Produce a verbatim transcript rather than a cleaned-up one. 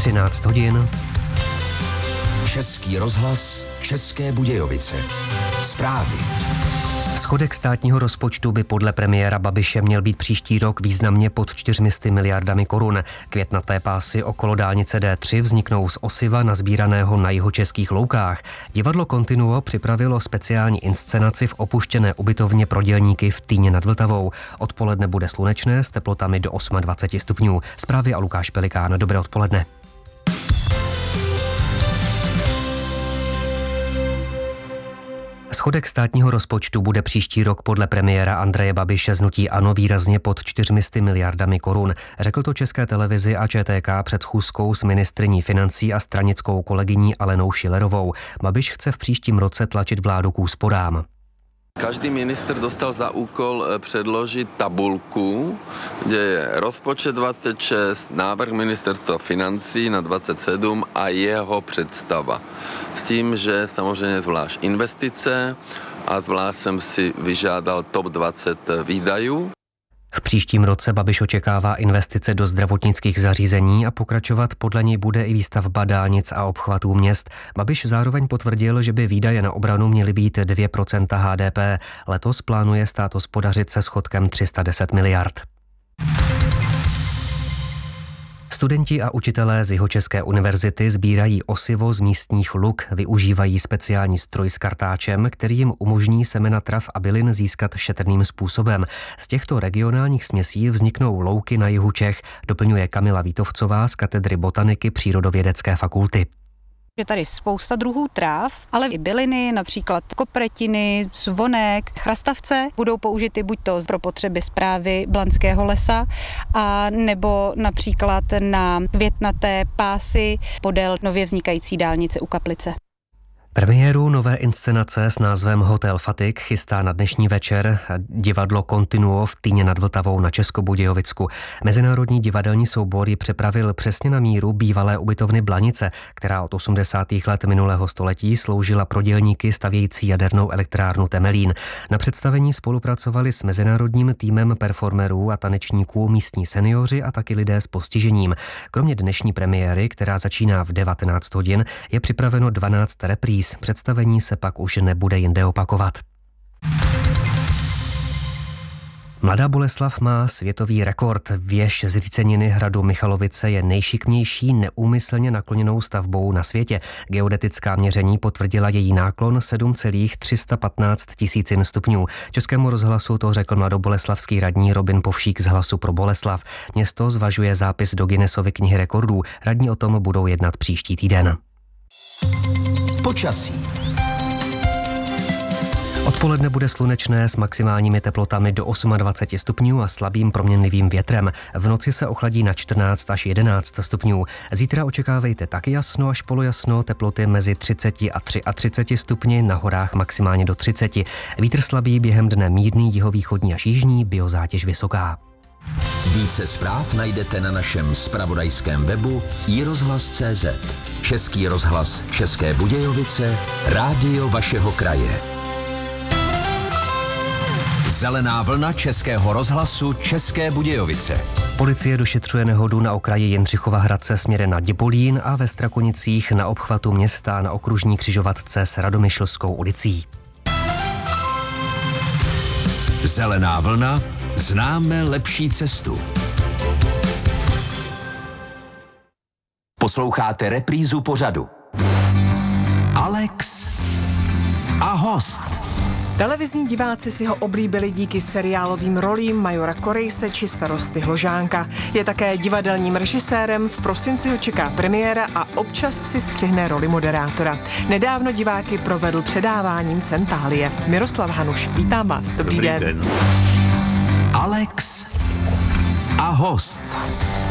třináct hodin. Český rozhlas, České Budějovice. Zprávy. Schodek státního rozpočtu by podle premiéra Babiše měl být příští rok významně pod čtyřmi sty miliardami korun. Květnaté pásy okolo dálnice D tři vzniknou z osiva nazbíraného na jihočeských loukách. Divadlo Continuo připravilo speciální inscenaci v opuštěné ubytovně pro dělníky v Týně nad Vltavou. Odpoledne bude slunečné s teplotami do dvacet osm stupňů. Zprávy a Lukáš Pelikán. Dobré odpoledne. Schodek státního rozpočtu bude příští rok podle premiéra Andreje Babiše z hnutí ANO výrazně pod čtyřmi sty miliardami korun. Řekl to České televizi a Č T K před schůzkou s ministryní financí a stranickou kolegyní Alenou Schillerovou. Babiš chce v příštím roce tlačit vládu k úsporám. Každý ministr dostal za úkol předložit tabulku, kde je rozpočet dvacet šest, návrh ministerstva financí na dvacet sedm a jeho představa. S tím, že samozřejmě zvlášť investice a zvlášť jsem si vyžádal top dvacet výdajů. V příštím roce Babiš očekává investice do zdravotnických zařízení a pokračovat podle něj bude i výstavba dálnic a obchvatů měst. Babiš zároveň potvrdil, že by výdaje na obranu měly být dvě procenta H D P. Letos plánuje stát hospodařit se schodkem tři sta deset miliard. Studenti a učitelé z Jihočeské univerzity sbírají osivo z místních luk, využívají speciální stroj s kartáčem, který jim umožní semena trav a bylin získat šetrným způsobem. Z těchto regionálních směsí vzniknou louky na jihu Čech, doplňuje Kamila Vítovcová z katedry botaniky Přírodovědecké fakulty. Je tady spousta druhů tráv, ale i byliny, například kopretiny, zvonek, chrastavce budou použity buď to pro potřeby správy Blanského lesa, a nebo například na květnaté pásy podél nově vznikající dálnice u Kaplice. Premiéru nové inscenace s názvem Hotel Fatik chystá na dnešní večer divadlo Continuo v Týně nad Vltavou na Českobudějovicku. Mezinárodní divadelní soubor ji přepravil přesně na míru bývalé ubytovny Blanice, která od osmdesátých let minulého století sloužila pro dělníky stavějící jadernou elektrárnu Temelín. Na představení spolupracovali s mezinárodním týmem performerů a tanečníků místní seniori a taky lidé s postižením. Kromě dnešní premiéry, která začíná v devatenáct hodin, je připraveno dvanáct repríz. Představení se pak už nebude jinde opakovat. Mladá Boleslav má světový rekord. Věž zříceniny hradu Michalovice je nejšikmější neúmyslně nakloněnou stavbou na světě. Geodetická měření potvrdila její náklon sedm celá tři sta patnáct tisícin stupňů. Českému rozhlasu to řekl mladoboleslavský radní Robin Povšík z Hlasu pro Boleslav. Město zvažuje zápis do Guinnessovy knihy rekordů. Radní o tom budou jednat příští týden. Počasí. Odpoledne bude slunečné s maximálními teplotami do dvacet osm stupňů a slabým proměnlivým větrem. V noci se ochladí na čtrnáct až jedenáct stupňů. Zítra očekávejte taky jasno až polojasno, teploty mezi třicet a třicet tři stupni, na horách maximálně do třicet. Vítr slabý, během dne mírný, jihovýchodní až jižní, biozátěž vysoká. Více zpráv najdete na našem zpravodajském webu i rozhlas tečka cé zet. Český rozhlas České Budějovice, rádio vašeho kraje. Zelená vlna Českého rozhlasu České Budějovice. Policie došetřuje nehodu na okraji Jindřichova Hradce směrem na Děbolín a ve Strakonicích na obchvatu města na okružní křižovatce s Radomyšlskou ulicí. Zelená vlna, známe lepší cestu. Posloucháte reprízu pořadu. Alex a host. Televizní diváci si ho oblíbili díky seriálovým rolím Majora Korejse či starosty Hložánka. Je také divadelním režisérem, v prosinci ho čeká premiéra a občas si střihne roli moderátora. Nedávno diváky provedl předáváním Centálie. Miroslav Hanuš, vítám vás. Dobrý, Dobrý den. den. Alex a host.